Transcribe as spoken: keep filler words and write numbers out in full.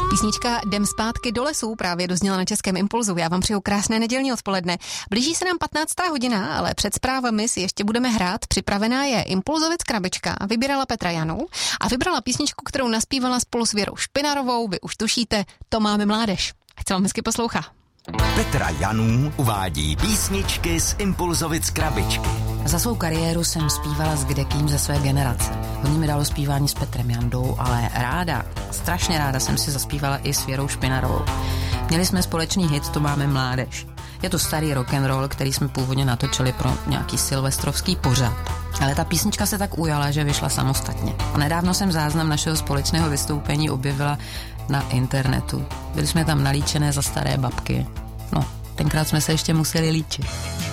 Písnička Jdem zpátky do lesů právě dozněla na Českém Impulzu. Já vám přeju krásné nedělní odpoledne. Blíží se nám patnáctá hodina, ale před zprávami si ještě budeme hrát. Připravená je Impulzovic krabička. Vybírala Petra Janu a vybrala písničku, kterou naspívala spolu s Věrou Špinarovou. Vy už tušíte, To máme mládež. Ať se vám hezky poslouchá. Petra Janů uvádí písničky z Impulzovic krabičky. Za svou kariéru jsem zpívala s kdekým ze své generace. Hodně mi dalo zpívání s Petrem Jandou, ale ráda, strašně ráda jsem si zaspívala i s Věrou Špinarovou. Měli jsme společný hit To máme mládež. Je to starý rock and roll, který jsme původně natočili pro nějaký silvestrovský pořad. Ale ta písnička se tak ujala, že vyšla samostatně. A nedávno jsem záznam našeho společného vystoupení objevila na internetu. Byli jsme tam nalíčené za staré babky. No, tenkrát jsme se ještě museli líčit.